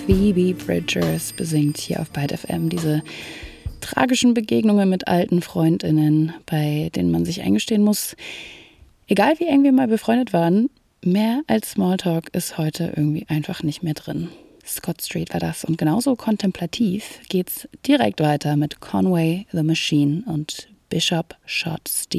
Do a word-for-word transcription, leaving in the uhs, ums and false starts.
Phoebe Bridgers besingt hier auf Byte F M diese tragischen Begegnungen mit alten FreundInnen, bei denen man sich eingestehen muss, egal wie eng wir mal befreundet waren, mehr als Smalltalk ist heute irgendwie einfach nicht mehr drin. Scott Street war das und genauso kontemplativ geht's direkt weiter mit Conway the Machine und Bishop Shot Steve.